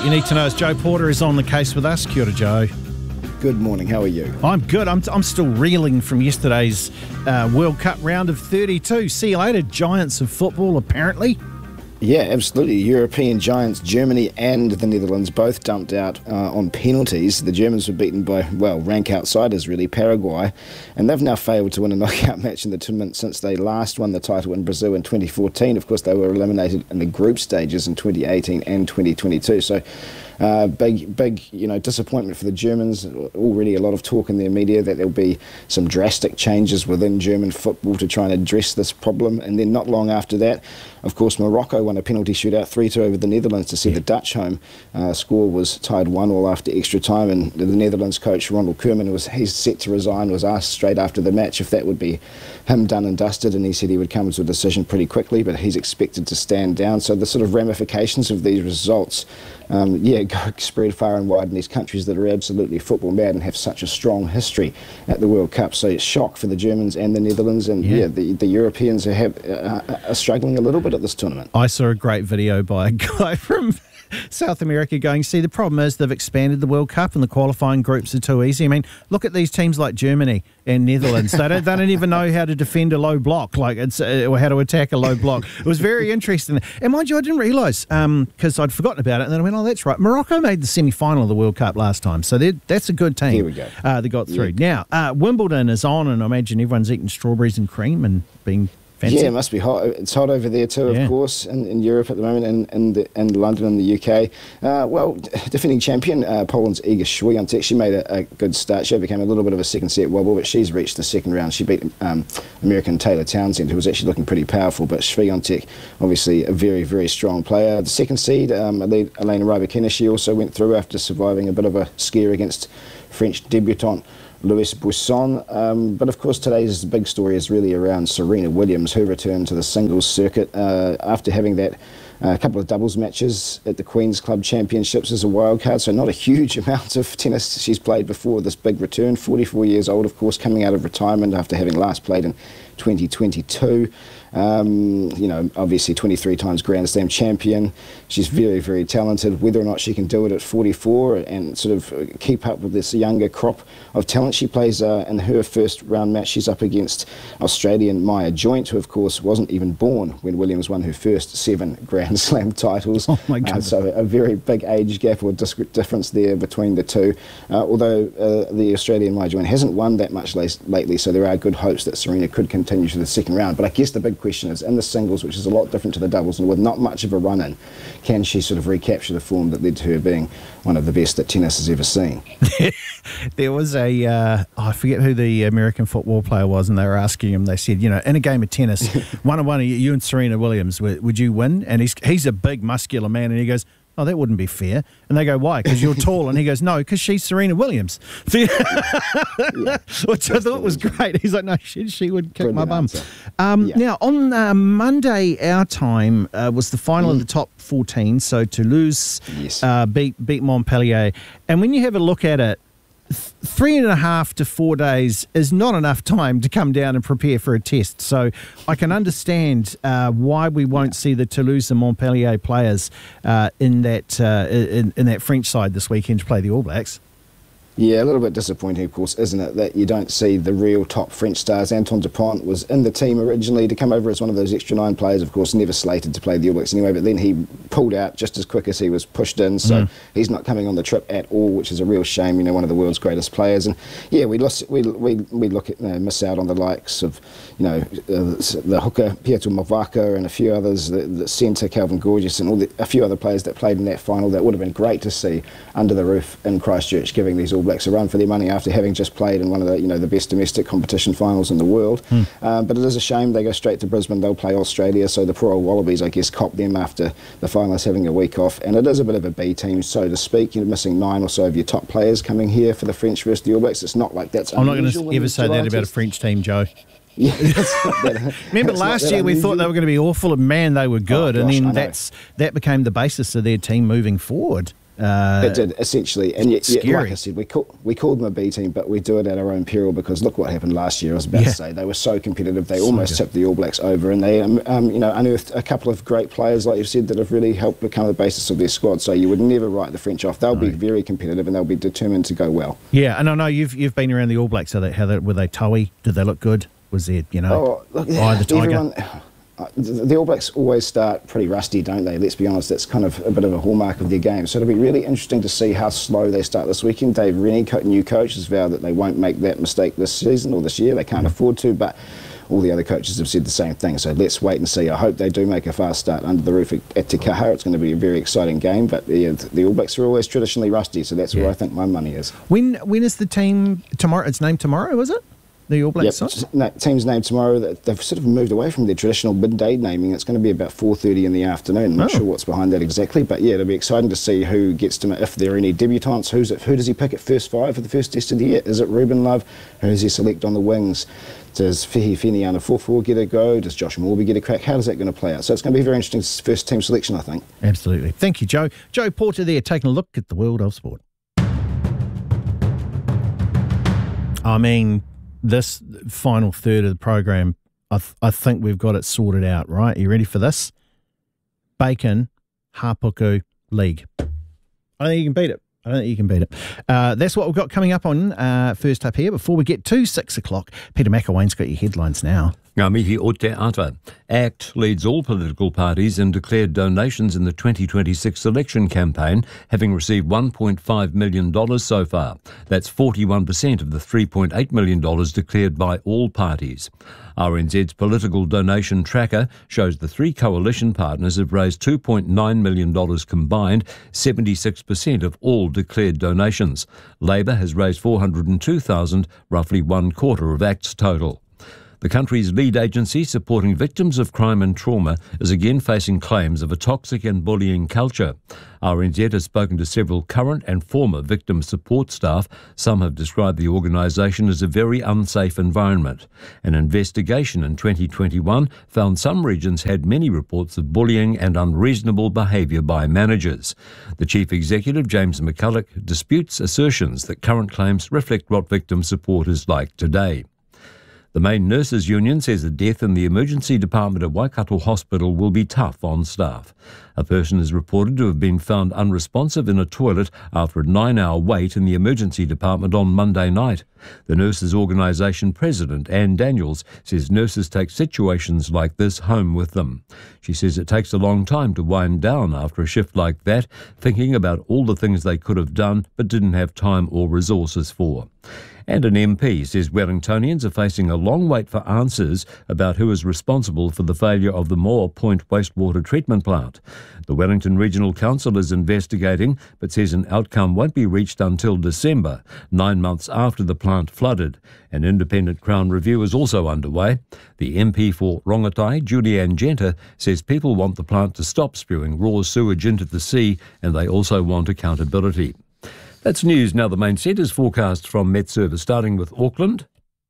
you need to know is Joe Porter is on the case with us. Kia ora, Joe. Good morning. How are you? I'm good. I'm still reeling from yesterday's World Cup round of 32. See you later, giants of football, apparently. Yeah, absolutely. European giants, Germany and the Netherlands, both dumped out on penalties. The Germans were beaten by, rank outsiders really, Paraguay, and they've now failed to win a knockout match in the tournament since they last won the title in Brazil in 2014. Of course, they were eliminated in the group stages in 2018 and 2022. So big, disappointment for the Germans. Already a lot of talk in their media that there'll be some drastic changes within German football to try and address this problem. And then not long after that, of course, Morocco won a penalty shootout 3-2 over the Netherlands to send the Dutch home. Score was tied 1-1 after extra time, and the Netherlands coach Ronald Koeman he's set to resign. Was asked straight after the match if that would be him done and dusted, and he said he would come to a decision pretty quickly, but he's expected to stand down. So the sort of ramifications of these results spread far and wide in these countries that are absolutely football mad and have such a strong history at the World Cup. So it's shock for the Germans and the Netherlands, and the Europeans are struggling a little bit at this tournament. I saw a great video by a guy from South America going, see, the problem is they've expanded the World Cup and the qualifying groups are too easy. I mean, look at these teams like Germany and Netherlands. They don't even know how to defend a low block, or how to attack a low block. It was very interesting. And mind you, I didn't realise, because I'd forgotten about it, and then I went, oh, that's right. Morocco made the semi-final of the World Cup last time, so that's a good team. Here we go. They got through. Now, Wimbledon is on, and I imagine everyone's eating strawberries and cream and being fancy. Yeah, it must be hot. It's hot over there too, of course, in Europe at the moment, and London and the UK. Defending champion Poland's Iga Swiatek, she made a good start. She overcame a little bit of a second set wobble, but she's reached the second round. She beat American Taylor Townsend, who was actually looking pretty powerful, but Swiatek, obviously a very, very strong player. The second seed, Elena Rybakina, she also went through after surviving a bit of a scare against French debutant Louis Buisson. But of course today's big story is really around Serena Williams, who returned to the singles circuit after having that couple of doubles matches at the Queen's Club Championships as a wild card, so not a huge amount of tennis she's played before this big return. 44 years old, of course, coming out of retirement after having last played in 2022. Obviously 23 times Grand Slam champion. She's very, very talented. Whether or not she can do it at 44 and sort of keep up with this younger crop of talent, she plays in her first round match. She's up against Australian Maya Joint, who of course wasn't even born when Williams won her first 7 Grand Slam titles. Oh my God. So a very big age gap or difference there between the two. Although the Australian Maya Joint hasn't won that much lately, so there are good hopes that Serena could continue to the second round. But I guess the big question is, in the singles, which is a lot different to the doubles, and with not much of a run-in, can she sort of recapture the form that led to her being one of the best that tennis has ever seen? There was I forget who the American football player was, and they were asking him, they said, in a game of tennis, one-on-one, you and Serena Williams, would you win? And he's a big, muscular man, and he goes, oh, that wouldn't be fair. And they go, why? Because you're tall. And he goes, no, because she's Serena Williams. Which I thought was great. He's like, no, she would kick my bum. Now, on Monday, our time, was the final of the top 14. So Toulouse beat Montpellier. And when you have a look at it, 3.5 to 4 days is not enough time to come down and prepare for a test. So I can understand why we won't see the Toulouse and Montpellier players in that French side this weekend to play the All Blacks. Yeah, a little bit disappointing, of course, isn't it, that you don't see the real top French stars. Antoine Dupont was in the team originally to come over as one of those extra 9 players, of course, never slated to play the All Blacks anyway, but then he pulled out just as quick as he was pushed in, so he's not coming on the trip at all, which is a real shame, one of the world's greatest players. And yeah, we miss out on the likes of, the hooker, Pietro Mavaka, and a few others, the centre, Calvin Gorgeous, and a few other players that played in that final. That would have been great to see under the roof in Christchurch, giving these All Blacks a run for their money after having just played in one of the best domestic competition finals in the world. But it is a shame they go straight to Brisbane. They'll play Australia, so the poor old Wallabies, I guess, cop them after the finalists having a week off. And it is a bit of a B team, so to speak. You're missing 9 or so of your top players coming here for the French versus the All Blacks. It's not like that's unusual. I'm not going to ever say that about a French team, Joe. Yeah, remember last year we thought they were going to be awful, and man, they were good, and then that became the basis of their team moving forward. It did, essentially. And yet, scary. like I said, we called them a B team, but we do it at our own peril because look what happened last year. I was about to say they were so competitive. They almost tipped the All Blacks over, and they unearthed a couple of great players, like you've said, that have really helped become the basis of their squad. So you would never write the French off. They'll be very competitive, and they'll be determined to go well. Yeah, and I know you've been around the All Blacks. Were they toey? Did they look good? Was there, eye the tiger? The All Blacks always start pretty rusty, don't they? Let's be honest, that's kind of a bit of a hallmark of their game. So it'll be really interesting to see how slow they start this weekend. Dave Rennie, new coach, has vowed that they won't make that mistake this season or this year. They can't afford to, but all the other coaches have said the same thing. So let's wait and see. I hope they do make a fast start under the roof at Te Kaha. It's going to be a very exciting game, but the All Blacks are always traditionally rusty, so that's where I think my money is. When is the team tomorrow? It's named tomorrow, is it? The All Blacks side? Team's named tomorrow. They've sort of moved away from their traditional midday naming. It's going to be about 4:30 in the afternoon. I'm not sure what's behind that exactly, but it'll be exciting to see who gets to, if there are any debutants. Who does he pick at first five for the first test of the year? Is it Ruben Love? Who does he select on the wings? Does Fehi Feniana-Fofoa get a go? Does Josh Morby get a crack? How does that going to play out? So it's going to be a very interesting first team selection, I think. Absolutely. Thank you, Joe. Joe Porter there, taking a look at the world of sport. I mean, this final third of the program, I think we've got it sorted out, right? Are you ready for this? Bacon, Hapuku, League. I don't think you can beat it. That's what we've got coming up on First Up here. Before we get to 6 o'clock, Peter McElwain's got your headlines now. Ngā mihi o te ata. ACT leads all political parties in declared donations in the 2026 election campaign, having received $1.5 million so far. That's 41% of the $3.8 million declared by all parties. RNZ's political donation tracker shows the three coalition partners have raised $2.9 million combined, 76% of all declared donations. Labour has raised $402,000, roughly one quarter of ACT's total. The country's lead agency supporting victims of crime and trauma is again facing claims of a toxic and bullying culture. RNZ has spoken to several current and former victim support staff. Some have described the organisation as a very unsafe environment. An investigation in 2021 found some regions had many reports of bullying and unreasonable behaviour by managers. The Chief Executive, James McCulloch, disputes assertions that current claims reflect what victim support is like today. The main nurses' union says a death in the emergency department at Waikato Hospital will be tough on staff. A person is reported to have been found unresponsive in a toilet after a 9-hour wait in the emergency department on Monday night. The nurses' organisation president, Anne Daniels, says nurses take situations like this home with them. She says it takes a long time to wind down after a shift like that, thinking about all the things they could have done but didn't have time or resources for. And an MP says Wellingtonians are facing a long wait for answers about who is responsible for the failure of the Moore Point wastewater treatment plant. The Wellington Regional Council is investigating, but says an outcome won't be reached until December, 9 months after the plant flooded. An independent Crown review is also underway. The MP for Rongotai, Julianne Genter, says people want the plant to stop spewing raw sewage into the sea, and they also want accountability. That's news. Now the main centres forecast from Met Service, starting with Auckland.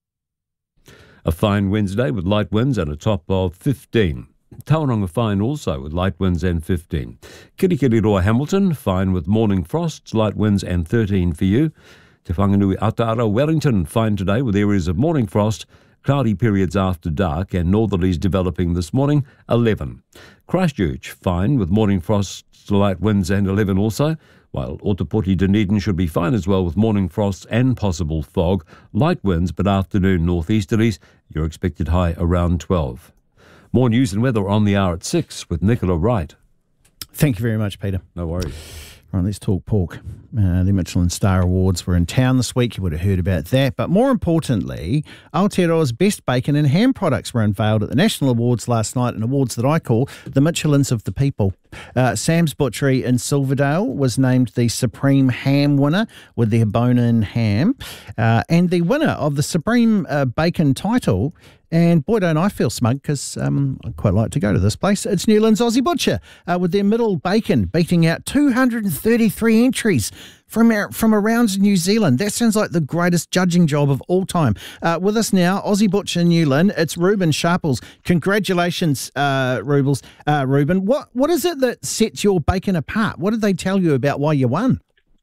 A fine Wednesday with light winds and a top of 15. Tauranga fine also with light winds and 15. Kirikiriroa Hamilton, fine with morning frosts, light winds and 13 for you. Te Whanganui Atara Wellington, fine today with areas of morning frost, cloudy periods after dark and northerlies developing this morning, 11. Christchurch, fine with morning frosts, light winds and 11 also. While Otapoti Dunedin should be fine as well with morning frosts and possible fog, light winds but afternoon northeasterlies, your expected high around 12. More news and weather on the hour at 6 with Nicola Wright. Thank you very much, Peter. No worries. Right, let's talk pork. The Michelin Star Awards were in town this week. You would have heard about that. But more importantly, Aotearoa's best bacon and ham products were unveiled at the National Awards last night, an awards that I call the Michelins of the people. Sam's Butchery in Silverdale was named the Supreme Ham winner with their bone-in ham. And the winner of the Supreme Bacon title, and boy, don't I feel smug because I quite like to go to this place. It's Newlands Aussie Butcher with their middle bacon beating out 233 entries from around New Zealand. That sounds like the greatest judging job of all time. With us now, Aussie Butcher Newland, it's Ruben Sharples. Congratulations, Ruben. What is it that sets your bacon apart? What did they tell you about why you won?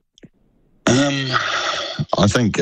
I think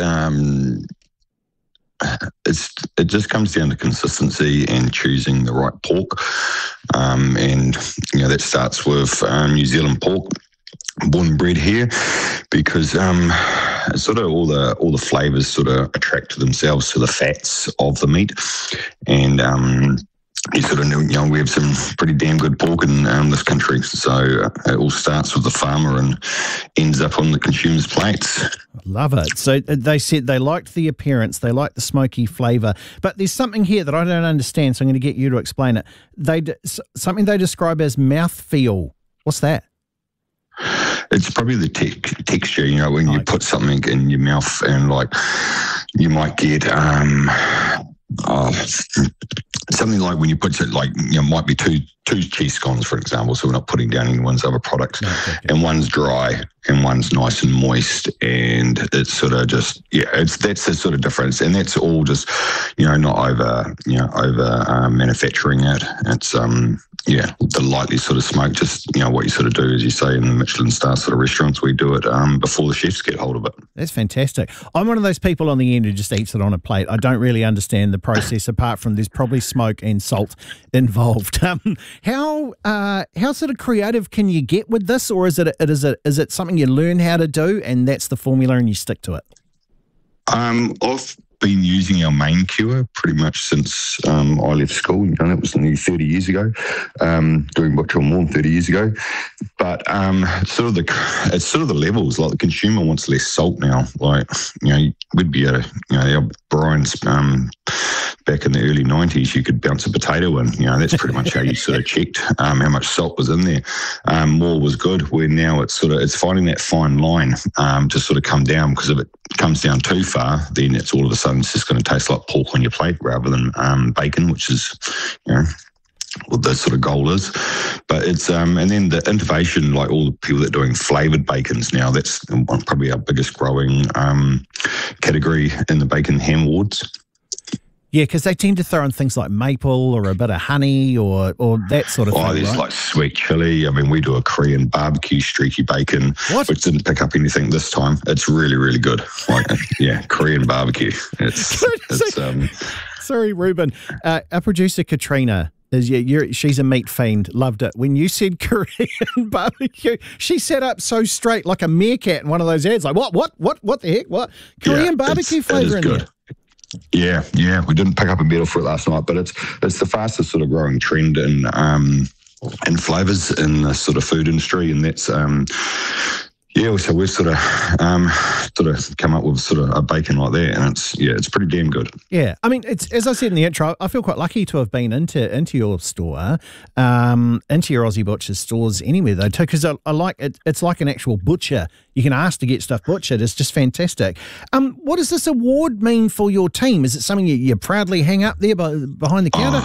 it just comes down to consistency and choosing the right pork, and that starts with New Zealand pork, born and bred here, because sort of all the flavours sort of attract to themselves to the fats of the meat, and you sort of know, we have some pretty damn good pork in this country. So it all starts with the farmer and ends up on the consumer's plates. Love it. So they said they liked the appearance, they liked the smoky flavour, but there's something here that I don't understand, so I'm going to get you to explain it. Something they describe as mouthfeel. What's that? It's probably the texture, when you put something in your mouth, and like you might get something like when you put it, like, might be two cheese scones, for example, so we're not putting down anyone's other products, and one's dry and one's nice and moist, and it's sort of just, that's the sort of difference, and that's all just, not over manufacturing it. It's, the lightly sort of smoke, just, what you sort of do, as you say, in the Michelin star sort of restaurants, we do it before the chefs get hold of it. That's fantastic. I'm one of those people on the end who just eats it on a plate. I don't really understand the process, apart from there's probably smoke and salt involved. How sort of creative can you get with this, or is it something you learn how to do and that's the formula and you stick to it? I've been using our main cure pretty much since I left school. It was nearly 30 years ago, doing butcher more than 30 years ago. But it's sort of the levels. Like, the consumer wants less salt now. Like, we'd be our Brian's back in the early 90s, you could bounce a potato in. That's pretty much how you sort of checked how much salt was in there. More was good. Where now it's finding that fine line to sort of come down, because if it comes down too far, then it's all of a sudden it's just going to taste like pork on your plate rather than bacon, which is, what the sort of goal is. But it's and then the innovation, like all the people that are doing flavoured bacons now, that's probably our biggest growing category in the bacon ham wards. Yeah, because they tend to throw in things like maple or a bit of honey or that sort of thing. Oh, there's like sweet chili. I mean, we do a Korean barbecue streaky bacon, which didn't pick up anything this time. It's really, really good. Like, Korean barbecue. Sorry, Ruben. Our producer Katrina she's a meat fiend. Loved it when you said Korean barbecue. She sat up so straight like a meerkat in one of those ads. Like, what the heck? What Korean barbecue flavour in there? Yeah, we didn't pick up a medal for it last night, but it's the fastest sort of growing trend in flavours in the sort of food industry, and that's so we've sort of come up with sort of a bacon like that, and it's pretty damn good. Yeah, I mean, it's, as I said in the intro, I feel quite lucky to have been into your store, into your Aussie Butcher stores anywhere though too, because I like it. It's like an actual butcher. You can ask to get stuff butchered. It's just fantastic. What does this award mean for your team? Is it something you proudly hang up there behind the counter?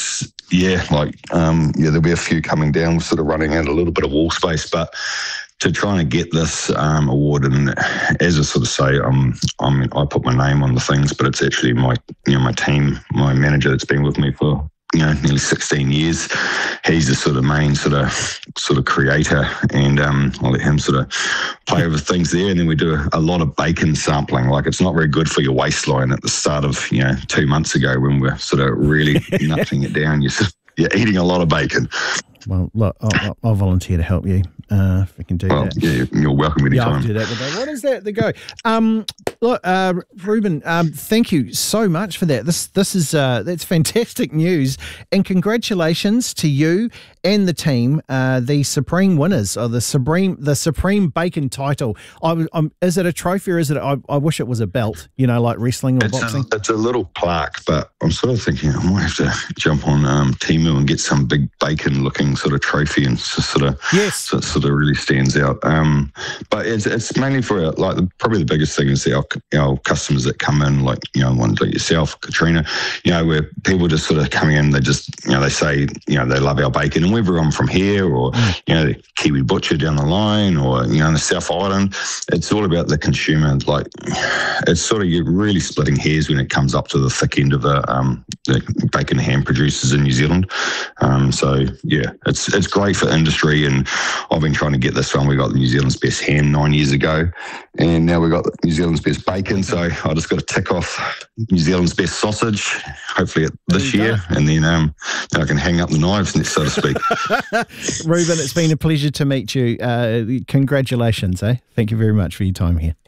There'll be a few coming down, sort of running out a little bit of wall space, but to try and get this award, and as I sort of say, I put my name on the things, but it's actually my team, my manager that's been with me for nearly 16 years. He's the sort of main sort of creator, and I'll let him sort of play over things there. And then we do a lot of bacon sampling. Like, it's not very good for your waistline at the start of 2 months ago when we're sort of really nutting it down. You're eating a lot of bacon. Well, look, I'll volunteer to help you if we can do that. Yeah, you're welcome anytime. I'll do that with that. What is that? The go. Look, Ruben, thank you so much for that. This is that's fantastic news, and congratulations to you and the team, the supreme winners of the supreme bacon title. Is it a trophy, or is it? I wish it was a belt. Like wrestling or boxing. It's a little plaque, but I'm sort of thinking I might have to jump on Temu and get some big bacon-looking sort of trophy, and sort of so it sort of really stands out. But it's mainly for probably the biggest thing is our customers that come in, like ones like yourself, Katrina, where people just sort of coming in, they just they say they love our bacon, and whether I'm from here or, the Kiwi Butcher down the line or, in the South Island, it's all about the consumer. Like, it's sort of, you're really splitting hairs when it comes up to the thick end of the bacon ham producers in New Zealand. It's great for industry, and I've been trying to get this one. We got New Zealand's best ham 9 years ago, and now we got New Zealand's best bacon. So I just got to tick off New Zealand's best sausage, hopefully this year, and then I can hang up the knives, so to speak. Reuben, it's been a pleasure to meet you. Congratulations, eh? Thank you very much for your time here.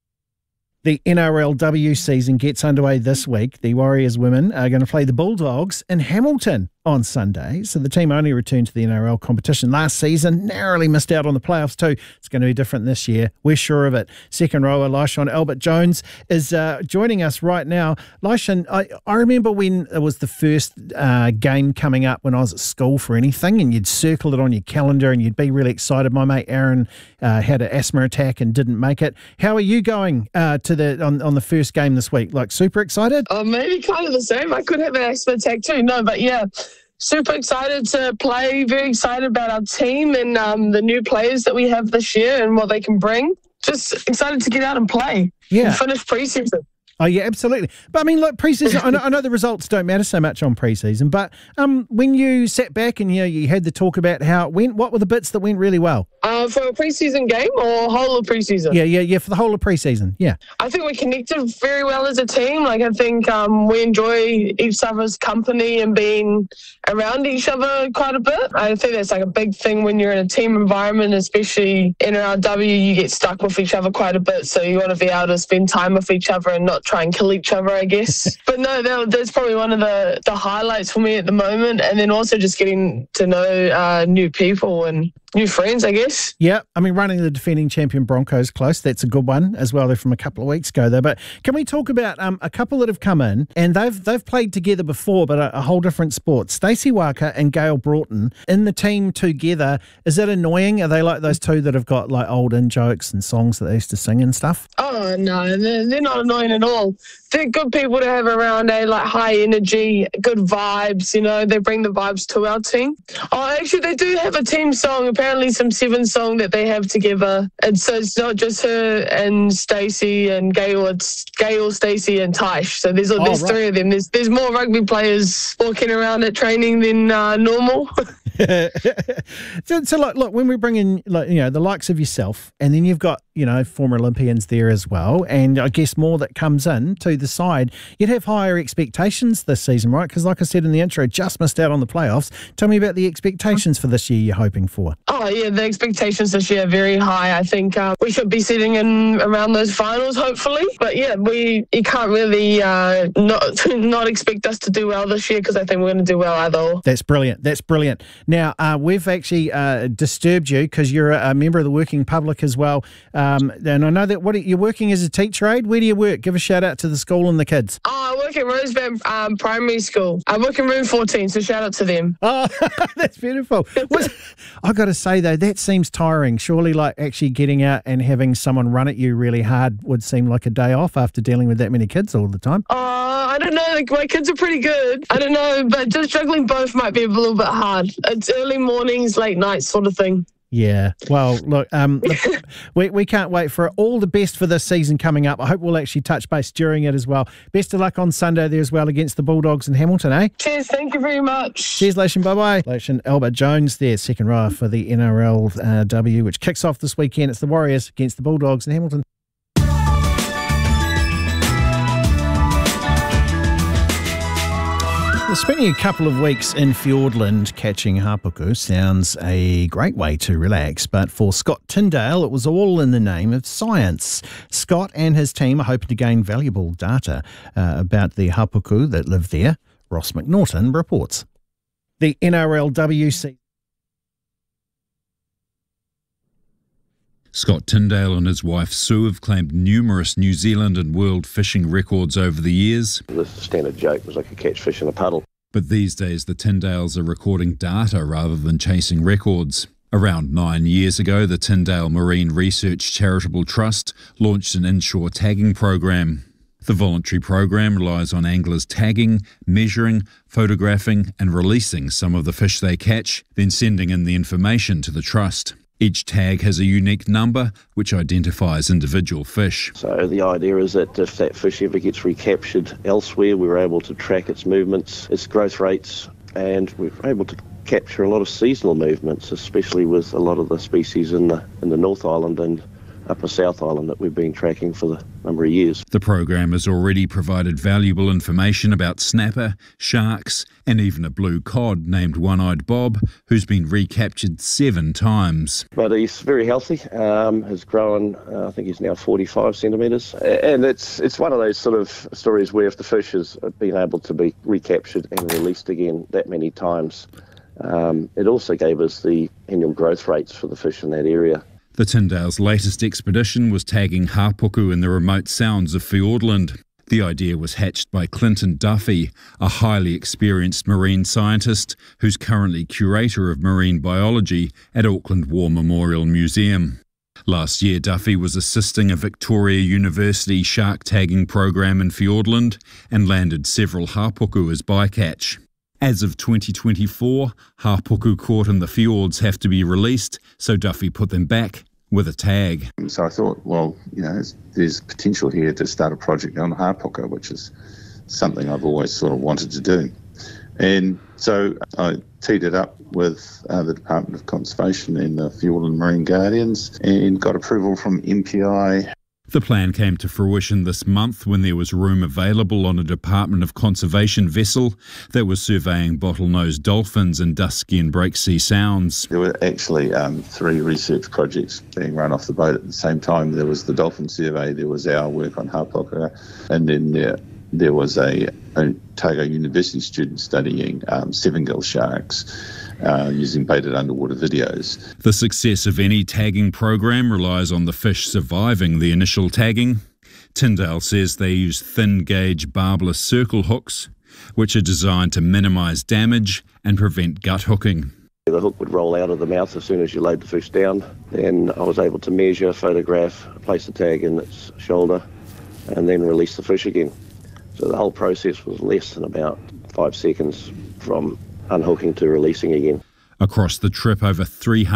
The NRLW season gets underway this week. The Warriors women are going to play the Bulldogs in Hamilton on Sunday. So the team only returned to the NRL competition last season, narrowly missed out on the playoffs too. It's going to be different this year. We're sure of it. Second rower, Lyshon Albert-Jones, is joining us right now. Lyshon, I remember when it was the first game coming up when I was at school for anything, and you'd circle it on your calendar and you'd be really excited. My mate Aaron had an asthma attack and didn't make it. How are you going on the first game this week? Like, super excited? Maybe kind of the same. I could have an asthma attack too. No, but yeah. Super excited to play, very excited about our team and the new players that we have this year and what they can bring. Just excited to get out and play and finish pre-season. Oh, yeah, absolutely. But, I mean, look, pre-season, I know the results don't matter so much on pre-season, but when you sat back and you had the talk about how it went, what were the bits that went really well? For a pre-season game or whole of pre-season? Yeah, for the whole of pre-season, yeah. I think we connected very well as a team. Like, I think we enjoy each other's company and being around each other quite a bit. I think that's like a big thing when you're in a team environment, especially in NRLW, you get stuck with each other quite a bit, so you want to be able to spend time with each other and not try and kill each other, I guess. But no, that's probably one of the highlights for me at the moment, and then also just getting to know new people and new friends, I guess. Yeah, I mean, running the defending champion Broncos close, that's a good one as well. They're from a couple of weeks ago, though. But can we talk about a couple that have come in, and they've played together before, but a whole different sport. Stacey Walker and Gail Broughton in the team together. Is that annoying? Are they like those two that have got like old in-jokes and songs that they used to sing and stuff? Oh, no, they're not annoying at all. They're good people to have around, like high energy, good vibes, they bring the vibes to our team. Oh, actually, they do have a team song, apparently some 7 song that they have together. And so it's not just her and Stacey and Gail, it's Gail, Stacey and Tysh. So there's 3 of them. There's more rugby players walking around at training than normal. So look, when we bring in the likes of yourself, and then you've got former Olympians there as well, and I guess more that comes in to the side, you'd have higher expectations this season, right? Because like I said in the intro, just missed out on the playoffs. Tell me about the expectations for this year you're hoping for. Oh yeah, the expectations this year are very high. I think we should be sitting in around those finals, hopefully. But yeah, you can't really not expect us to do well this year, because I think we're going to do well either. That's brilliant. Now, we've actually disturbed you because you're a member of the working public as well. And I know that you're working as a teacher aide. Where do you work? Give a shout out to the school and the kids. Oh, I work at Rosebank Primary School. I work in room 14, so shout out to them. Oh, that's beautiful. I got to say, though, that seems tiring. Surely, like, actually getting out and having someone run at you really hard would seem like a day off after dealing with that many kids all the time. I don't know. My kids are pretty good. I don't know, but just juggling both might be a little bit hard. It's early mornings, late nights sort of thing. Yeah. Well, look, we can't wait for it. All the best for this season coming up. I hope we'll actually touch base during it as well. Best of luck on Sunday there as well against the Bulldogs in Hamilton, eh? Cheers. Thank you very much. Cheers, Lyshon. Bye-bye. Lyshon Albert-Jones there, second rower for the NRLW, which kicks off this weekend. It's the Warriors against the Bulldogs in Hamilton. Spending a couple of weeks in Fiordland catching hapuku sounds a great way to relax, but for Scott Tyndale, it was all in the name of science. Scott and his team are hoping to gain valuable data about the hapuku that live there. Ross McNaughton reports. The NRLW. Scott Tyndale and his wife Sue have claimed numerous New Zealand and world fishing records over the years. The standard joke was like a catch fish in a puddle. But these days the Tyndales are recording data rather than chasing records. Around 9 years ago, the Tyndale Marine Research Charitable Trust launched an inshore tagging program. The voluntary program relies on anglers tagging, measuring, photographing and releasing some of the fish they catch, then sending in the information to the trust. Each tag has a unique number which identifies individual fish. So the idea is that if that fish ever gets recaptured elsewhere, we're able to track its movements, its growth rates, and we're able to capture a lot of seasonal movements, especially with a lot of the species in the North Island and Upper South Island that we've been tracking for the number of years. The program has already provided valuable information about snapper, sharks and even a blue cod named One-Eyed Bob, who's been recaptured 7 times. But he's very healthy, has grown, I think he's now 45 centimetres. And it's one of those sort of stories where if the fish has been able to be recaptured and released again that many times, it also gave us the annual growth rates for the fish in that area. The Tyndale's latest expedition was tagging hapuku in the remote sounds of Fiordland. The idea was hatched by Clinton Duffy, a highly experienced marine scientist who's currently curator of marine biology at Auckland War Memorial Museum. Last year, Duffy was assisting a Victoria University shark tagging program in Fiordland and landed several hapuku as bycatch. As of 2024, hapuku caught in the fjords have to be released, so Duffy put them back with a tag. So I thought, well, there's potential here to start a project on hapuku, which is something I've always sort of wanted to do. And so I teed it up with the Department of Conservation and the Fiordland Marine Guardians and got approval from MPI. The plan came to fruition this month when there was room available on a Department of Conservation vessel that was surveying bottlenose dolphins in Dusky and Breaksea Sounds. There were actually 3 research projects being run off the boat at the same time. There was the dolphin survey, there was our work on hapuku, and then there was a Otago University student studying seven-gill sharks. Using baited underwater videos. The success of any tagging program relies on the fish surviving the initial tagging. Tyndale says they use thin-gauge barbless circle hooks, which are designed to minimise damage and prevent gut hooking. The hook would roll out of the mouth as soon as you laid the fish down. Then I was able to measure, photograph, place the tag in its shoulder, and then release the fish again. So the whole process was less than about 5 seconds from unhooking to releasing again. Across the trip, over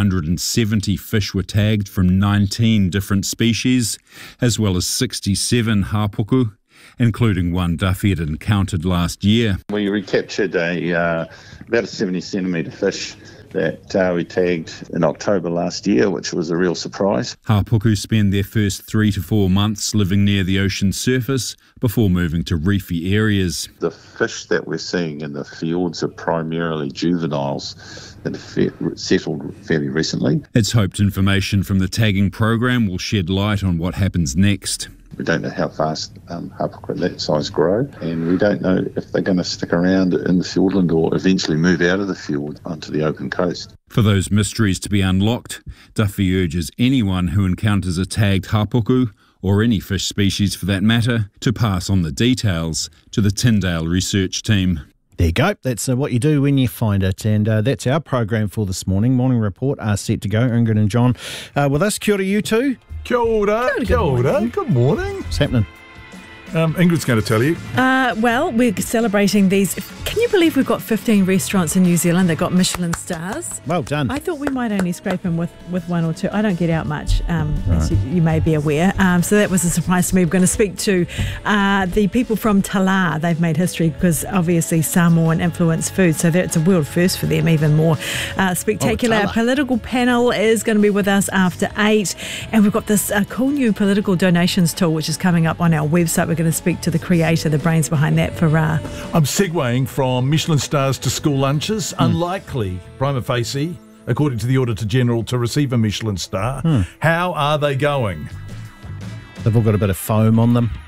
370 fish were tagged from 19 different species, as well as 67 hapuku, including one Duffy had encountered last year. We recaptured about a 70 centimetre fish that we tagged in October last year, which was a real surprise. Hapuku spend their first 3 to 4 months living near the ocean surface before moving to reefy areas. The fish that we're seeing in the fjords are primarily juveniles that have settled fairly recently. It's hoped information from the tagging program will shed light on what happens next. We don't know how fast hapuku that size grow, and we don't know if they're going to stick around in the Fiordland or eventually move out of the fjord onto the open coast. For those mysteries to be unlocked, Duffy urges anyone who encounters a tagged hapuku, or any fish species for that matter, to pass on the details to the Tyndale research team. There you go. That's what you do when you find it. And that's our program for this morning. Morning Report are set to go. Ingrid and John with us. Kia ora, you two. Kia ora. Kia ora. Good morning. What's happening? Ingrid's going to tell you. Well, we're celebrating these. Can you believe we've got 15 restaurants in New Zealand that got Michelin stars? Well done. I thought we might only scrape in with 1 or 2. I don't get out much, as you may be aware. So that was a surprise to me. We're going to speak to the people from Tala. They've made history because obviously Samoan influenced food. So it's a world first for them, even more spectacular. Our political panel is going to be with us after 8. And we've got this cool new political donations tool, which is coming up on our website. We're going to speak to the creator, the brains behind that for Ra. I'm segueing from Michelin stars to school lunches. Unlikely, prima facie, according to the Auditor General, to receive a Michelin star. How are they going? They've all got a bit of foam on them.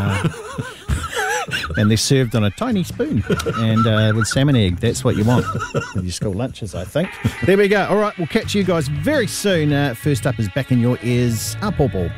And they're served on a tiny spoon and with salmon egg. That's what you want with your school lunches, I think. There we go. All right, we'll catch you guys very soon. First up is Back in Your Ears, Apopo.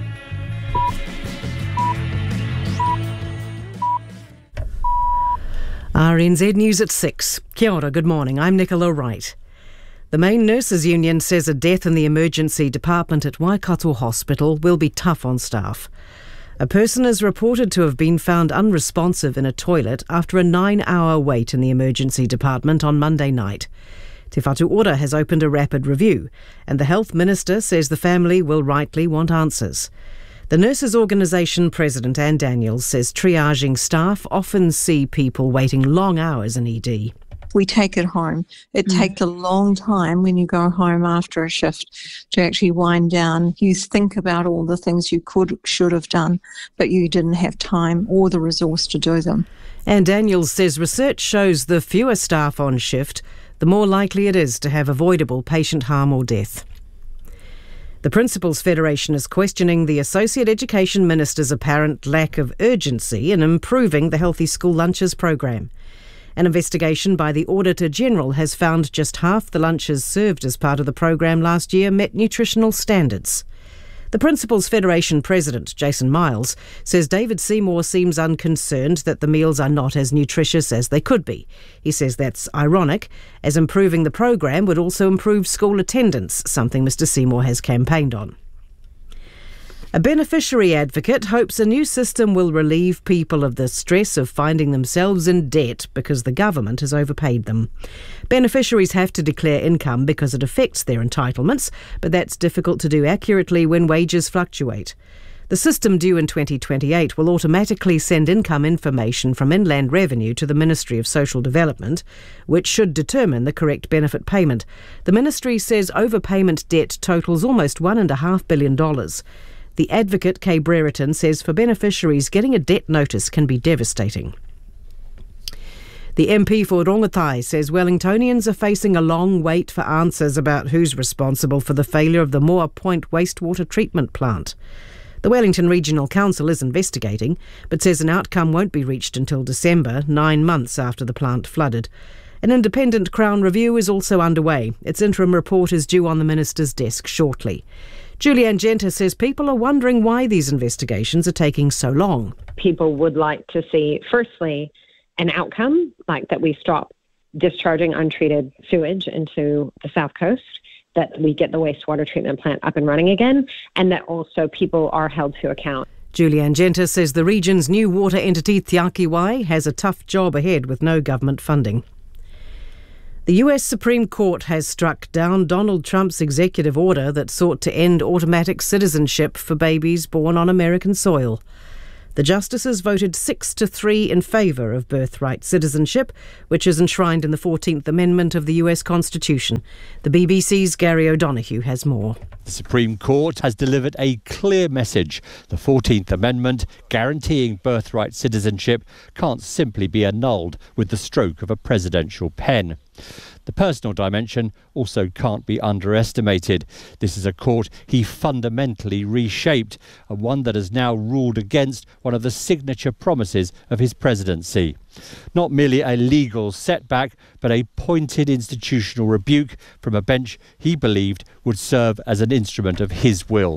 RNZ News at 6. Kia ora, good morning. I'm Nicola Wright. The main nurses union says a death in the emergency department at Waikato Hospital will be tough on staff. A person is reported to have been found unresponsive in a toilet after a 9-hour wait in the emergency department on Monday night. Te Whatu Ora has opened a rapid review, and the Health Minister says the family will rightly want answers. The Nurses Organisation President Anne Daniels says triaging staff often see people waiting long hours in ED. We take it home. It takes a long time when you go home after a shift to actually wind down. You think about all the things you should have done, but you didn't have time or the resource to do them. And Daniels says research shows the fewer staff on shift, the more likely it is to have avoidable patient harm or death. The Principals Federation is questioning the Associate Education Minister's apparent lack of urgency in improving the Healthy School Lunches program. An investigation by the Auditor-General has found just half the lunches served as part of the program last year met nutritional standards. The Principals Federation President, Jason Miles, says David Seymour seems unconcerned that the meals are not as nutritious as they could be. He says that's ironic, as improving the program would also improve school attendance, something Mr Seymour has campaigned on. A beneficiary advocate hopes a new system will relieve people of the stress of finding themselves in debt because the government has overpaid them. Beneficiaries have to declare income because it affects their entitlements, but that's difficult to do accurately when wages fluctuate. The system due in 2028 will automatically send income information from Inland Revenue to the Ministry of Social Development, which should determine the correct benefit payment. The ministry says overpayment debt totals almost $1.5 billion. The advocate, Kay Brereton, says for beneficiaries, getting a debt notice can be devastating. The MP for Rongotai says Wellingtonians are facing a long wait for answers about who's responsible for the failure of the Moa Point wastewater treatment plant. The Wellington Regional Council is investigating, but says an outcome won't be reached until December, 9 months after the plant flooded. An independent Crown review is also underway. Its interim report is due on the Minister's desk shortly. Julianne Genter says people are wondering why these investigations are taking so long. People would like to see, firstly, an outcome, like that we stop discharging untreated sewage into the South Coast, that we get the wastewater treatment plant up and running again, and that also people are held to account. Julianne Genter says the region's new water entity, Te Aki Wai, has a tough job ahead with no government funding. The US Supreme Court has struck down Donald Trump's executive order that sought to end automatic citizenship for babies born on American soil. The justices voted 6-3 in favour of birthright citizenship, which is enshrined in the 14th Amendment of the US Constitution. The BBC's Gary O'Donoghue has more. The Supreme Court has delivered a clear message. The 14th Amendment, guaranteeing birthright citizenship, can't simply be annulled with the stroke of a presidential pen. The personal dimension also can't be underestimated. This is a court he fundamentally reshaped, and one that has now ruled against one of the signature promises of his presidency. Not merely a legal setback, but a pointed institutional rebuke from a bench he believed would serve as an instrument of his will.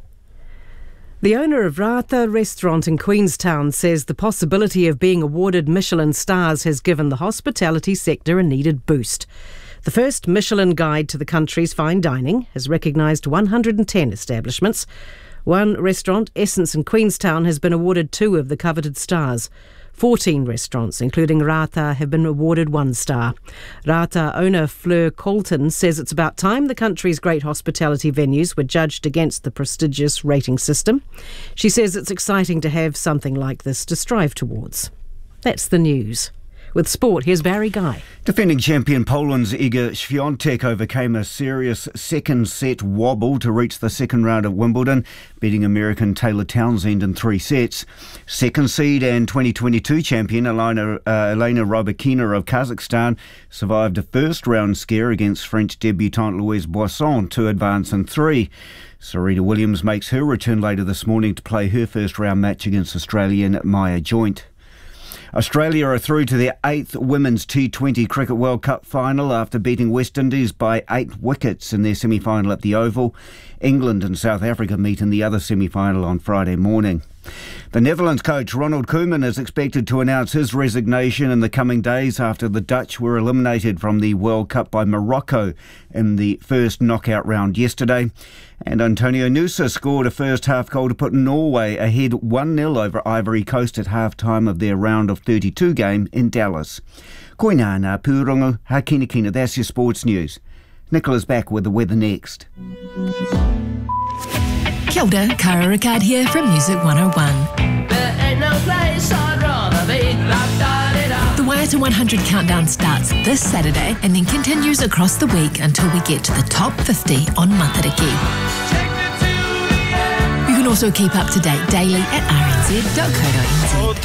The owner of Rata Restaurant in Queenstown says the possibility of being awarded Michelin stars has given the hospitality sector a needed boost. The first Michelin guide to the country's fine dining has recognised 110 establishments. One restaurant, Essence in Queenstown, has been awarded 2 of the coveted stars. 14 restaurants, including Rata, have been awarded 1 star. Rata owner Fleur Colton says it's about time the country's great hospitality venues were judged against the prestigious rating system. She says it's exciting to have something like this to strive towards. That's the news. With sport, here's Barry Guy. Defending champion Poland's Iga Świątek overcame a serious second set wobble to reach the second round of Wimbledon, beating American Taylor Townsend in 3 sets. Second seed and 2022 champion Elena Rybakina of Kazakhstan survived a first round scare against French debutante Louise Boisson to advance in 3. Serena Williams makes her return later this morning to play her first round match against Australian Maya Joint. Australia are through to their 8th Women's T20 Cricket World Cup final after beating West Indies by 8 wickets in their semi-final at the Oval. England and South Africa meet in the other semi-final on Friday morning. The Netherlands coach Ronald Koeman is expected to announce his resignation in the coming days after the Dutch were eliminated from the World Cup by Morocco in the first knockout round yesterday. And Antonio Nusa scored a first-half goal to put Norway ahead 1-0 over Ivory Coast at half-time of their round of 32 game in Dallas. Koina ngā pūrongo, hakinakina, that's your sports news. Nicola's back with the weather next. Kia ora, Cara Ricard here from Music 101. There ain't no place I'd rather be. The Wire to 100 countdown starts this Saturday and then continues across the week until we get to the top 50 on Matariki. You can also keep up to date daily at rnz.co.nz.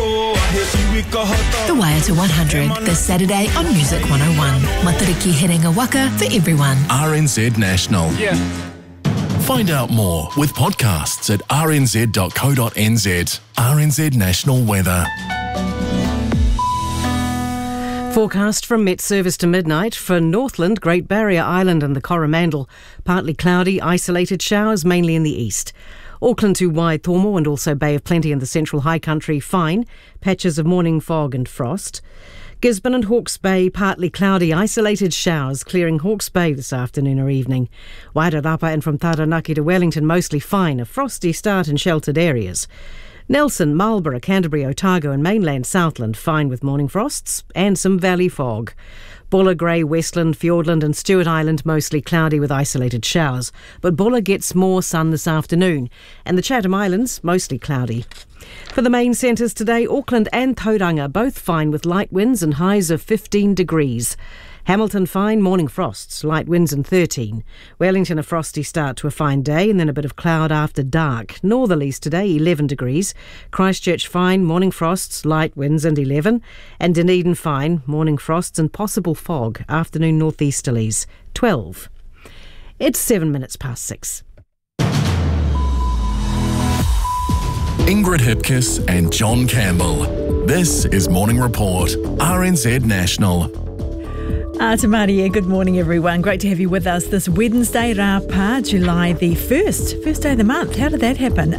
The Wire to 100 this Saturday on Music 101. Matariki hitting a waka for everyone. RNZ National. Yeah. Find out more with podcasts at rnz.co.nz. RNZ National Weather. Forecast from Met Service to midnight for Northland, Great Barrier Island and the Coromandel. Partly cloudy, isolated showers mainly in the east. Auckland to Waitomo and also Bay of Plenty in the central high country, fine. Patches of morning fog and frost. Gisborne and Hawke's Bay, partly cloudy, isolated showers clearing Hawke's Bay this afternoon or evening. Wairarapa and from Taranaki to Wellington, mostly fine. A frosty start in sheltered areas. Nelson, Marlborough, Canterbury, Otago and mainland Southland, fine with morning frosts and some valley fog. Bulla, Grey, Westland, Fiordland and Stewart Island mostly cloudy with isolated showers, but Bulla gets more sun this afternoon, and the Chatham Islands mostly cloudy. For the main centres today, Auckland and Tauranga both fine with light winds and highs of 15 degrees. Hamilton fine, morning frosts, light winds and 13. Wellington a frosty start to a fine day and then a bit of cloud after dark. Northerlies today 11 degrees. Christchurch fine, morning frosts, light winds and 11. And Dunedin fine, morning frosts and possible fog, afternoon northeasterlies 12. It's 7 minutes past 6. Ingrid Hipkiss and John Campbell. This is Morning Report, RNZ National. Te Maria, good morning everyone. Great to have you with us this Wednesday, Rapa, July the 1st. First day of the month. How did that happen?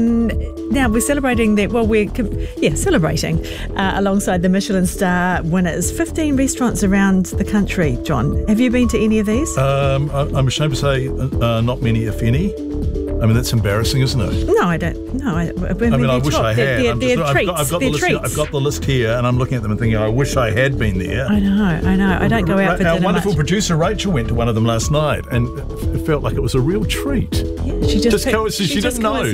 Now we're celebrating that, celebrating alongside the Michelin star winners. 15 restaurants around the country, John. Have you been to any of these? I'm ashamed to say not many, if any. I mean, that's embarrassing, isn't it? No, I don't. No, I wish I had. I've got the list here, and I'm looking at them and thinking, I wish I had been there. I know. I don't go out for dinner. Our wonderful much. Producer Rachel went to one of them last night, and it felt like it was a real treat. Yeah, she didn't know.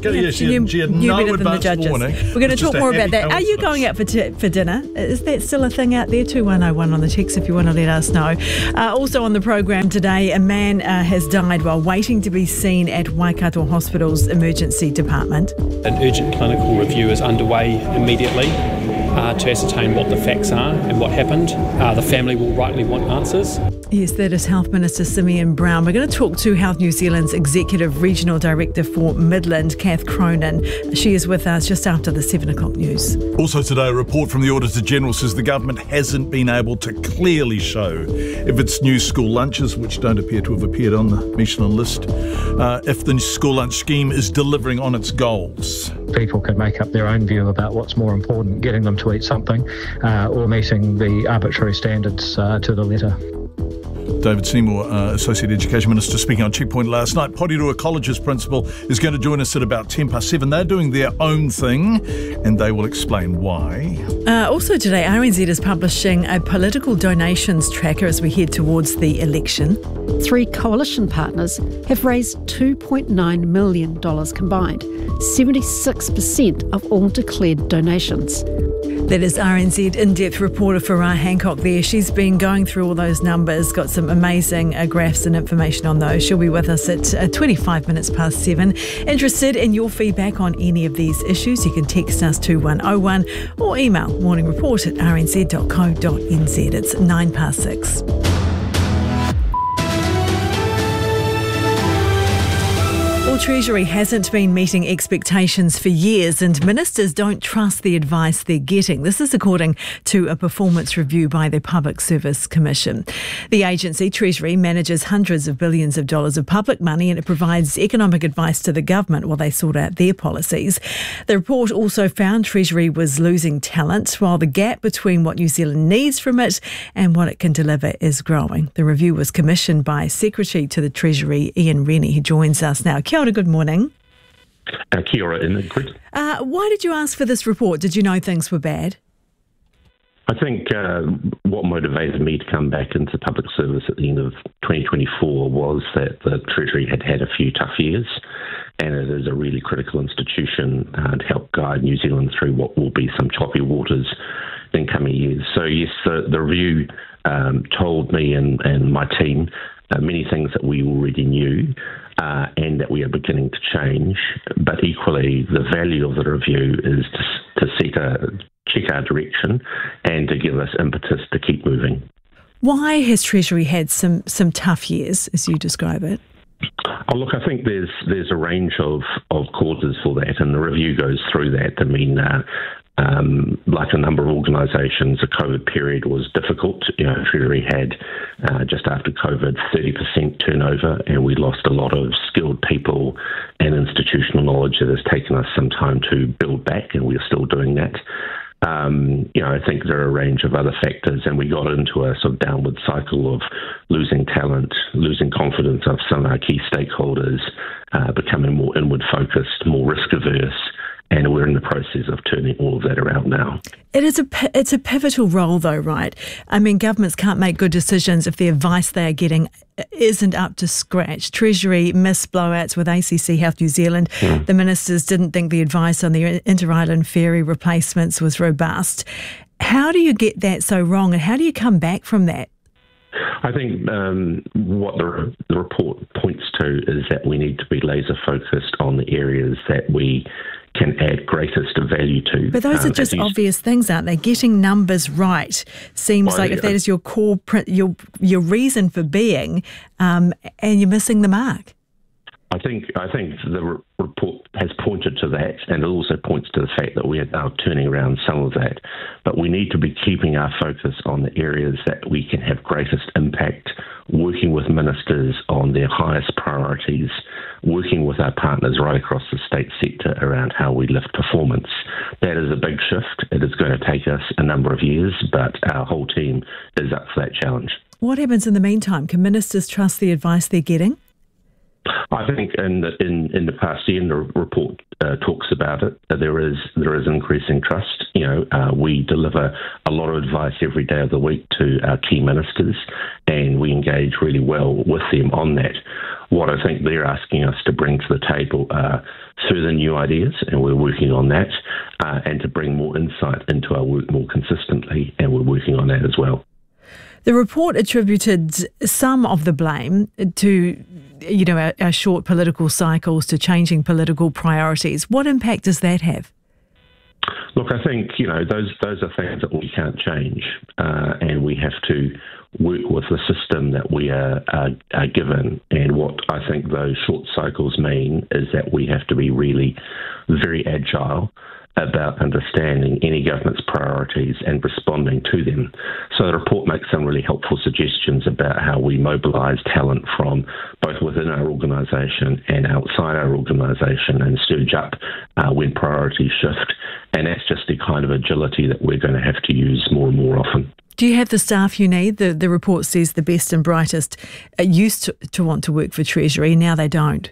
She had no advance warning. We're going to talk more about that. Are you going out for dinner? Is that still a thing out there? 2101 on the text if you want to let us know. Also on the program today, a man has died while waiting to be seen at Waikato Hospital's emergency department. An urgent clinical review is underway immediately to ascertain what the facts are and what happened. The family will rightly want answers. Yes, that is Health Minister Simeon Brown. We're going to talk to Health New Zealand's Executive Regional Director for Midland, Kath Cronin. She is with us just after the 7 o'clock news. Also today, a report from the Auditor General says the government hasn't been able to clearly show if its new school lunches, which don't appear to have appeared on the Michelin list, if the school lunch scheme is delivering on its goals. People can make up their own view about what's more important, getting them to eat something or meeting the arbitrary standards to the letter. David Seymour, Associate Education Minister, speaking on Checkpoint last night. Porirua College's principal is going to join us at about 7:10. They're doing their own thing, and they will explain why. Also today, RNZ is publishing a political donations tracker as we head towards the election. 3 coalition partners have raised $2.9 million combined, 76% of all declared donations. That is RNZ in-depth reporter Farah Hancock there. She's been going through all those numbers, got some amazing graphs and information on those. She'll be with us at 25 minutes past 7. Interested in your feedback on any of these issues, you can text us 2101 or email morningreport@rnz.co.nz. It's 9 past 6. Well, Treasury hasn't been meeting expectations for years and ministers don't trust the advice they're getting. This is according to a performance review by the Public Service Commission. The agency, Treasury, manages hundreds of billions of dollars of public money and it provides economic advice to the government while they sort out their policies. The report also found Treasury was losing talent while the gap between what New Zealand needs from it and what it can deliver is growing. The review was commissioned by Secretary to the Treasury, Ian Rennie, who joins us now. Kia ora, good morning. Kia ora, Ingrid. Why did you ask for this report? Did you know things were bad? I think what motivated me to come back into public service at the end of 2024 was that the Treasury had had a few tough years and it is a really critical institution to help guide New Zealand through what will be some choppy waters in coming years. So yes, the review told me and my team many things that we already knew and that we are beginning to change. But equally, the value of the review is to check our direction and to give us impetus to keep moving. Why has Treasury had some tough years, as you describe it? Oh, look, I think there's a range of causes for that, and the review goes through that. I mean, like a number of organisations, the COVID period was difficult. Treasury had, just after COVID, 30% turnover, and we lost a lot of skilled people and institutional knowledge that has taken us some time to build back, and we're still doing that. I think there are a range of other factors, and we got into a sort of downward cycle of losing talent, losing confidence of some of our key stakeholders, becoming more inward focused, more risk averse. And we're in the process of turning all of that around now. It's a pivotal role, though, right? I mean, governments can't make good decisions if the advice they are getting isn't up to scratch. Treasury missed blowouts with ACC Health New Zealand. The ministers didn't think the advice on the inter-island ferry replacements was robust. How do you get that so wrong, and how do you come back from that? I think what the report points to is that we need to be laser focused on the areas that we can add greatest value to. But those are just obvious things, aren't they? Getting numbers right seems like if that is your core, your reason for being, and you're missing the mark. I think the report has pointed to that, and it also points to the fact that we are now turning around some of that. But we need to be keeping our focus on the areas that we can have greatest impact, working with ministers on their highest priorities, working with our partners right across the state sector around how we lift performance. That is a big shift. It is going to take us a number of years, but our whole team is up for that challenge. What happens in the meantime? Can ministers trust the advice they're getting? I think in the past year, and the report talks about it, there is increasing trust. We deliver a lot of advice every day of the week to our key ministers, and we engage really well with them on that. What I think they're asking us to bring to the table are further new ideas, and we're working on that, and to bring more insight into our work more consistently, and we're working on that as well. The report attributed some of the blame to, our short political cycles, to changing political priorities. What impact does that have? Look, I think, those are things that we can't change, and we have to work with the system that we are given. And what I think those short cycles mean is that we have to be really very agile about understanding any government's priorities and responding to them. So the report makes some really helpful suggestions about how we mobilise talent from both within our organisation and outside our organisation and surge up when priorities shift. And that's just the kind of agility that we're going to have to use more and more often. Do you have the staff you need? The report says the best and brightest used to want to work for Treasury, now they don't.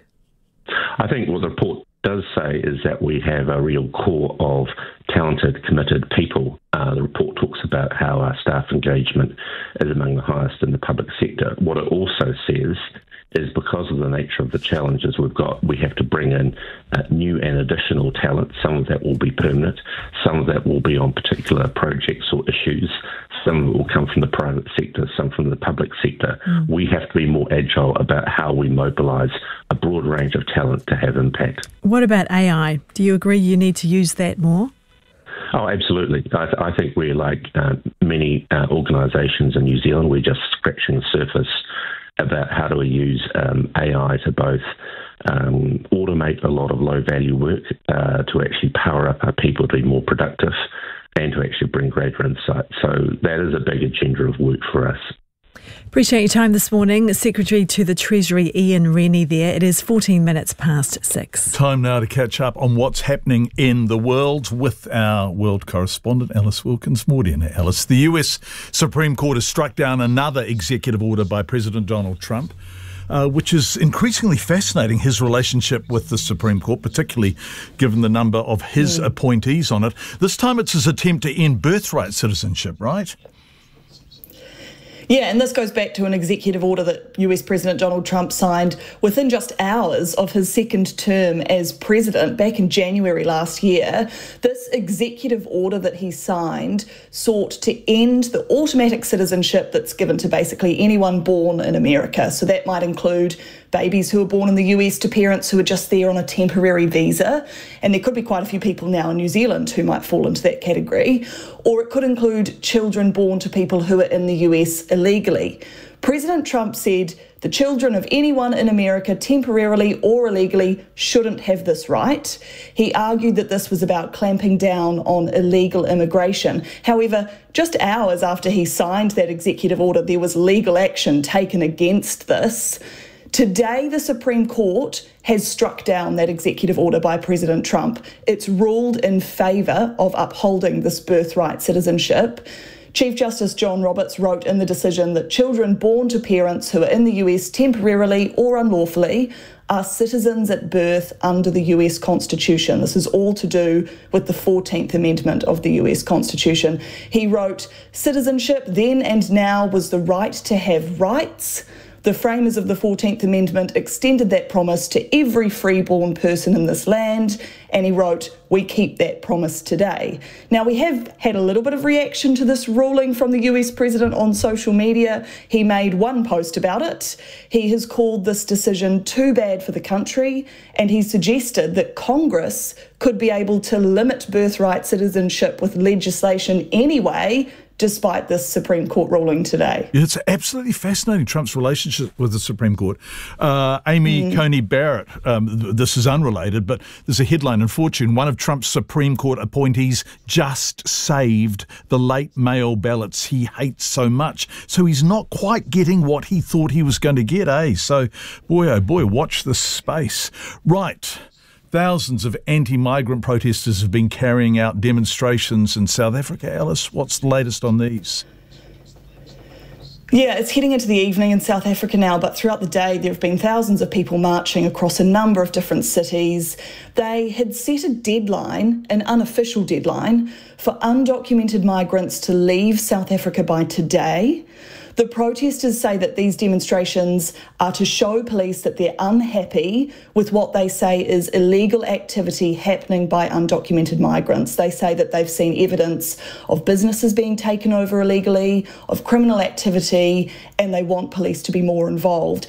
I think what the report does say is that we have a real core of talented, committed people. The report talks about how our staff engagement is among the highest in the public sector. What it also says is because of the nature of the challenges we've got, we have to bring in new and additional talent. Some of that will be permanent, some of that will be on particular projects or issues, some of it will come from the private sector, some from the public sector. We have to be more agile about how we mobilise a broad range of talent to have impact. What about AI? Do you agree you need to use that more? Oh, absolutely. I think we're like many organisations in New Zealand, we're just scratching the surface about how do we use AI to both automate a lot of low-value work to actually power up our people to be more productive and to actually bring greater insight. So that is a big agenda of work for us. Appreciate your time this morning. Secretary to the Treasury, Ian Rennie there. It is 14 minutes past 6. Time now to catch up on what's happening in the world with our world correspondent, Alice Wilkins. Morning, Alice. The US Supreme Court has struck down another executive order by President Donald Trump, which is increasingly fascinating, his relationship with the Supreme Court, particularly given the number of his appointees on it. This time it's his attempt to end birthright citizenship, right? Yeah, and this goes back to an executive order that US President Donald Trump signed within just hours of his second term as president back in January last year. This executive order that he signed sought to end the automatic citizenship that's given to basically anyone born in America. So that might include babies who are born in the US to parents who are just there on a temporary visa. And there could be quite a few people now in New Zealand who might fall into that category. Or it could include children born to people who are in the US illegally. President Trump said the children of anyone in America, temporarily or illegally, shouldn't have this right. He argued that this was about clamping down on illegal immigration. However, just hours after he signed that executive order, there was legal action taken against this. Today, the Supreme Court has struck down that executive order by President Trump. It's ruled in favour of upholding this birthright citizenship. Chief Justice John Roberts wrote in the decision that children born to parents who are in the US temporarily or unlawfully are citizens at birth under the US Constitution. This is all to do with the 14th Amendment of the US Constitution. He wrote, "Citizenship then and now was the right to have rights. The framers of the 14th Amendment extended that promise to every freeborn person in this land," and he wrote, "We keep that promise today." Now, we have had a little bit of reaction to this ruling from the US president on social media. He made one post about it. He has called this decision too bad for the country, and he suggested that Congress could be able to limit birthright citizenship with legislation anyway, despite this Supreme Court ruling today. It's absolutely fascinating, Trump's relationship with the Supreme Court. Amy Coney Barrett, this is unrelated, but there's a headline in Fortune: one of Trump's Supreme Court appointees just saved the late mail ballots he hates so much. So he's not quite getting what he thought he was going to get, eh? So, boy, oh boy, watch this space. Right. Thousands of anti-migrant protesters have been carrying out demonstrations in South Africa. Alice, what's the latest on these? Yeah, it's heading into the evening in South Africa now, but throughout the day there have been thousands of people marching across a number of different cities. They had set a deadline, an unofficial deadline, for undocumented migrants to leave South Africa by today. The protesters say that these demonstrations are to show police that they're unhappy with what they say is illegal activity happening by undocumented migrants. They say that they've seen evidence of businesses being taken over illegally, of criminal activity, and they want police to be more involved.